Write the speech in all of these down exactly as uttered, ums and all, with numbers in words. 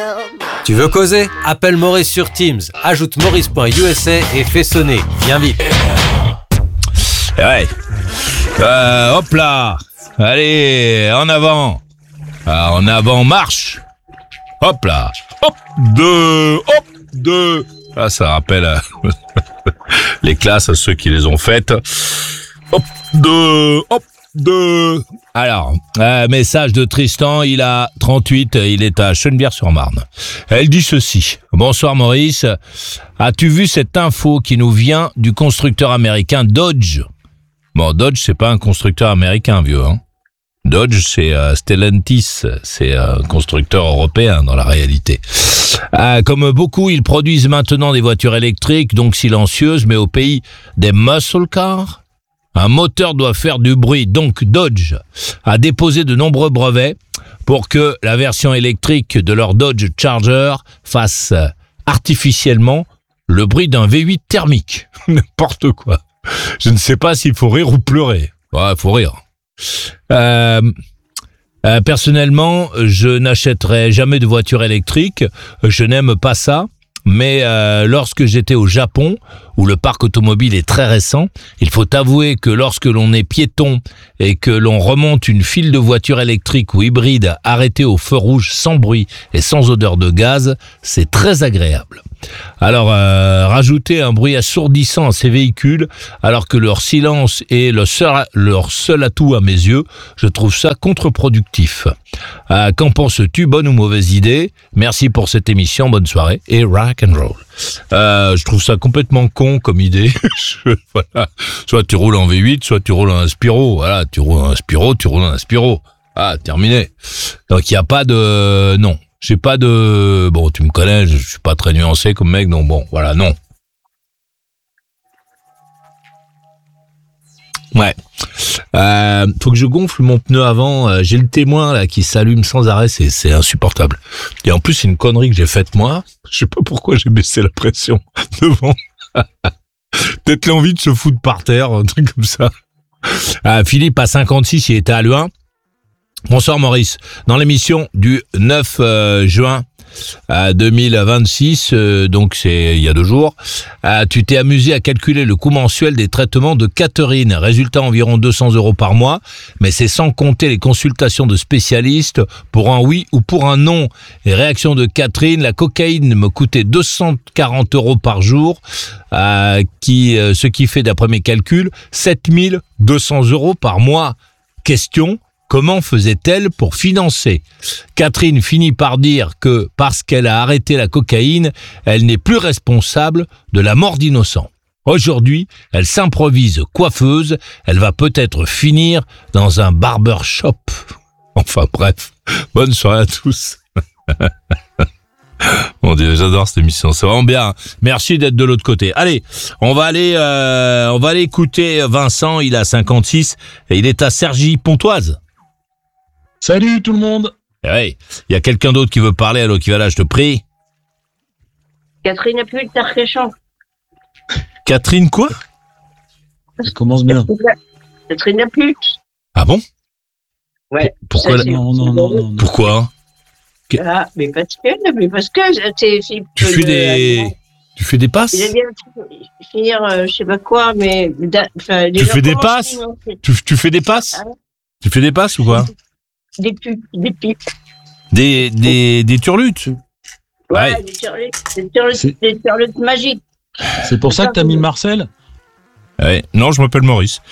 Tu veux causer? Appelle Maurice sur Teams. Ajoute maurice point u s a et fais sonner. Viens vite. Ouais. Euh, hop là. Allez, en avant. Ah, en avant, marche. Hop là. Hop, deux. Hop, deux. Ah, ça rappelle euh, les classes à ceux qui les ont faites. Hop, deux. Hop, deux. Alors, euh, message de Tristan, il a trente-huit, il est à Chenevière-sur-Marne. Elle dit ceci. Bonsoir Maurice, as-tu vu cette info qui nous vient du constructeur américain Dodge? Bon, Dodge, c'est pas un constructeur américain, vieux, hein. Dodge, c'est euh, Stellantis, c'est un euh, constructeur européen dans la réalité. Euh, comme beaucoup, ils produisent maintenant des voitures électriques, donc silencieuses, mais au pays des muscle cars, un moteur doit faire du bruit. Donc Dodge a déposé de nombreux brevets pour que la version électrique de leur Dodge Charger fasse artificiellement le bruit d'un V huit thermique. N'importe quoi. Je ne sais pas s'il faut rire ou pleurer. Ouais, faut rire. Euh, euh, personnellement, je n'achèterai jamais de voiture électrique. Je n'aime pas ça. Mais euh, lorsque j'étais au Japon, où le parc automobile est très récent, il faut avouer que lorsque l'on est piéton et que l'on remonte une file de voitures électriques ou hybrides arrêtées au feu rouge sans bruit et sans odeur de gaz, c'est très agréable. Alors, euh, rajouter un bruit assourdissant à ces véhicules, alors que leur silence est le seul, leur seul atout à mes yeux, je trouve ça contre-productif. Euh, qu'en penses-tu, bonne ou mauvaise idée? Merci pour cette émission, bonne soirée et rock and roll. Euh, je trouve ça complètement con comme idée. Voilà. Soit tu roules en V huit, soit tu roules en Spiro. Voilà, tu roules en Spiro, tu roules en Spiro. Ah, terminé. Donc il y a pas de non. J'ai pas de... Bon, tu me connais, je suis pas très nuancé comme mec, donc bon, voilà, non. Ouais. Euh, faut que je gonfle mon pneu avant. Euh, j'ai le témoin là qui s'allume sans arrêt, c'est, c'est insupportable. Et en plus, c'est une connerie que j'ai faite moi. Je sais pas pourquoi j'ai baissé la pression devant. Peut-être l'envie de se foutre par terre, un truc comme ça. Euh, Philippe, à cinquante-six, il était à Luin. Bonsoir Maurice. Dans l'émission du neuf euh, juin euh, deux mille vingt-six, euh, donc c'est il y a deux jours, euh, tu t'es amusé à calculer le coût mensuel des traitements de Catherine. Résultat, environ deux cents euros par mois, mais c'est sans compter les consultations de spécialistes pour un oui ou pour un non. Les réactions de Catherine, la cocaïne me coûtait deux cent quarante euros par jour, euh, qui, euh, ce qui fait, d'après mes calculs, sept mille deux cents euros par mois. Question: comment faisait-elle pour financer? Catherine finit par dire que parce qu'elle a arrêté la cocaïne, elle n'est plus responsable de la mort d'innocents. Aujourd'hui, elle s'improvise coiffeuse, elle va peut-être finir dans un barbershop. Enfin bref, bonne soirée à tous. Mon Dieu, j'adore cette émission, c'est vraiment bien. Merci d'être de l'autre côté. Allez, on va aller, euh, on va aller écouter Vincent, il a cinquante-six et il est à Cergy-Pontoise. Salut tout le monde. Oui, il y a quelqu'un d'autre qui veut parler, alors qui va là, je te prie. Catherine Pute, Tarkéchamp. Catherine quoi? Ça commence bien. Catherine Pute. Ah bon? Ouais. Pourquoi ça, la... non, non, non, non, non. Pourquoi? Ah, mais parce que, mais parce que c'est, c'est Tu fais des, euh, tu fais des passes? Il a bien finir, euh, je sais pas quoi, mais enfin, tu fais des passes? Tu, tu fais des passes? Ah. Tu fais des passes ou quoi? Des pupes, des pipes. Des, des, des turlutes? Ouais, ouais. des turlutes, des turlutes, des turlutes magiques. C'est pour ça que t'as mis Marcel? Ouais. Non, je m'appelle Maurice.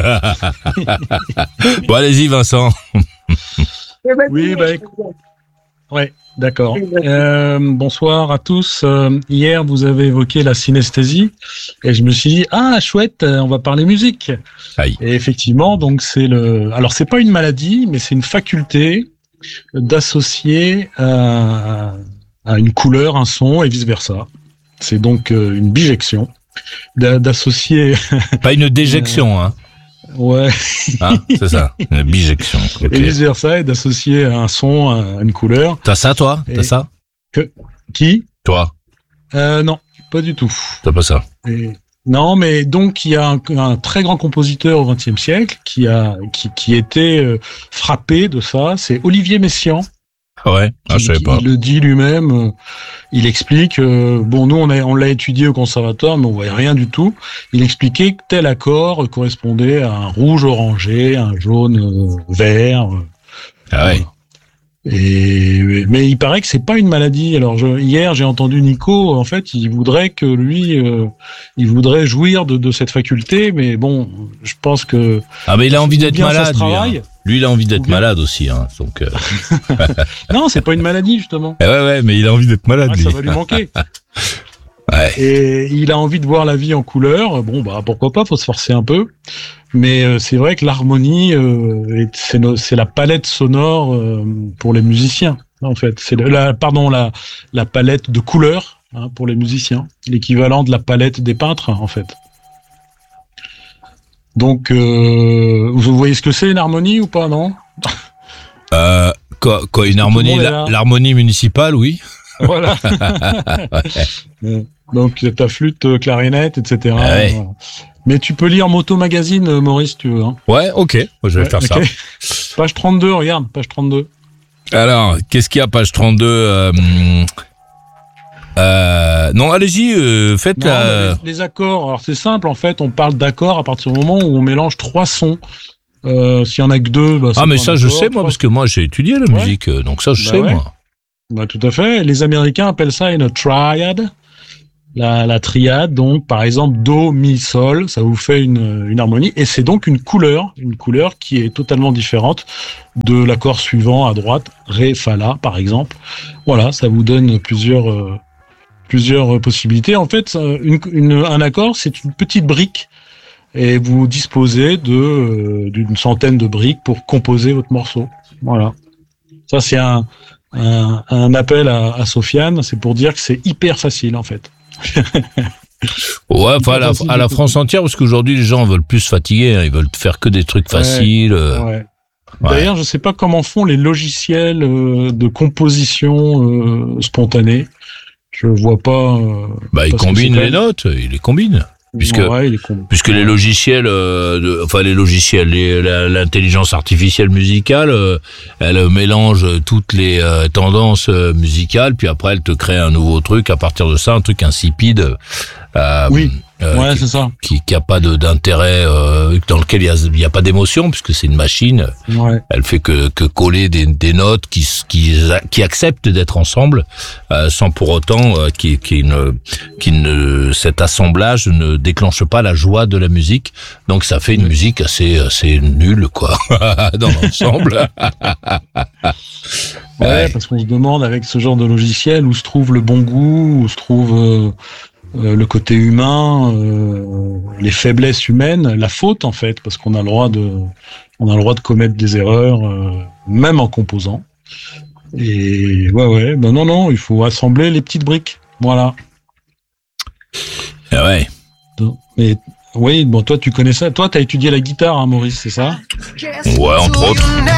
Bon, allez-y, Vincent. Oui, bah, ouais, d'accord. Euh, bonsoir à tous. Euh, hier, vous avez évoqué la synesthésie et je me suis dit, ah, chouette, on va parler musique. Aïe. Et effectivement, donc c'est le. Alors, c'est pas une maladie, mais c'est une faculté d'associer à, à une couleur, un son et vice versa. C'est donc euh, une bijection d'associer. Pas une déjection, hein. Ouais. Hein, c'est ça, une bijection. Okay. Et vice versa, et d'associer un son à une couleur. T'as ça, toi? T'as et ça? que... Qui? Toi? Euh, non, pas du tout. T'as pas ça? Et... Non, mais donc il y a un, un très grand compositeur au vingtième siècle qui a qui, qui était euh, frappé de ça. C'est Olivier Messiaen. Ouais, ah, je savais il, pas. il le dit lui-même. euh, Il explique. euh, bon, nous, on, a, on l'a étudié au conservatoire, mais on voyait rien du tout. Il expliquait que tel accord correspondait à un rouge orangé, un jaune euh, vert. euh, Ah ouais. voilà. Et mais il paraît que c'est pas une maladie. Alors je, hier j'ai entendu Nico, en fait il voudrait que lui, euh, il voudrait jouir de, de cette faculté, mais bon, je pense que Ah mais il a envie d'être bien ça se malade, lui, travaille. hein. Lui, il a envie d'être Ou bien- malade aussi, hein. Donc. Euh... non, c'est pas une maladie justement. eh ouais, ouais, mais il a envie d'être malade, Ah, lui. ça va lui manquer. Ouais. Et il a envie de voir la vie en couleur. Bon bah pourquoi pas, faut se forcer un peu. Mais euh, c'est vrai que l'harmonie, euh, est- c'est, no- c'est la palette sonore euh, pour les musiciens. En fait, c'est le- la, pardon, la, la palette de couleurs hein, pour les musiciens, l'équivalent de la palette des peintres en fait. Donc, euh, vous voyez ce que c'est une harmonie ou pas, non? Euh, quoi, quoi, une que tout le harmonie, monde est la- là l'harmonie municipale, oui. Voilà. Euh, Donc ta flûte, euh, clarinette, et cetera. Ah ouais. Voilà. Mais tu peux lire Moto Magazine, euh, Maurice, si tu veux. Hein. Ouais, ok, moi, je vais Ouais, faire ça. ok. Page trente-deux, regarde, page trente-deux. Alors, qu'est-ce qu'il y a, page trente-deux euh, euh, Non, allez-y, euh, faites Non, la... mais les, les accords, alors c'est simple en fait, on parle d'accords à partir du moment où on mélange trois sons. Euh, S'il y en a que deux, bah, c'est Ah, mais pas un ça, je accord. sais, moi, Trois- parce que moi, j'ai étudié la Ouais. musique, euh, donc ça, je Bah sais, ouais. moi. Bah, tout à fait. Les Américains appellent ça une triad. La, la triade, donc, par exemple, do, mi, sol, ça vous fait une, une harmonie. Et c'est donc une couleur, une couleur qui est totalement différente de l'accord suivant à droite, ré, fa, la, par exemple. Voilà, ça vous donne plusieurs, euh, plusieurs possibilités. En fait, une, une, un accord, c'est une petite brique. Et vous disposez de, euh, d'une centaine de briques pour composer votre morceau. Voilà. Ça, c'est un, un, un appel à, à Sofiane. C'est pour dire que c'est hyper facile, en fait. Ouais, enfin, à la, à la France entière, parce qu'aujourd'hui, les gens veulent plus se fatiguer, hein, ils veulent faire que des trucs faciles. euh, Ouais. ouais. D'ailleurs, je sais pas comment font les logiciels euh, de composition euh, spontanée. Je vois pas. Euh, Bah, ils parce que combinent c'est les quand même- notes, ils les combinent. puisque- Ouais, il est con. Puisque les logiciels, euh, de, enfin les logiciels, les- la- l'intelligence artificielle musicale, euh, elle mélange toutes les euh, tendances euh, musicales, puis après elle te crée un nouveau truc à partir de ça, un truc insipide. Euh, Oui. euh, Ouais, qui, c'est ça. qui, qui a pas de- d'intérêt, euh, dans lequel il y a, il y a pas d'émotion, puisque c'est une machine. Ouais. Elle fait que, que coller des, des notes qui, qui, qui acceptent d'être ensemble, euh, sans pour autant euh, qui, qui ne, qui ne, cet assemblage ne déclenche pas la joie de la musique. Donc ça fait une musique assez, assez nulle, quoi, dans l'ensemble. Ouais, Ouais. parce qu'on se demande avec ce genre de logiciel où se trouve le bon goût, où se trouve euh, euh, le côté humain, euh, les faiblesses humaines, la faute en fait, parce qu'on a le droit de, on a le droit de commettre des erreurs, euh, même en composant. Et ouais, ouais, ben non, non, il faut assembler les petites briques, voilà. Ah ouais. Mais oui, bon, toi tu connais ça, toi t'as étudié la guitare, hein, Maurice, c'est ça? Ouais, entre autres.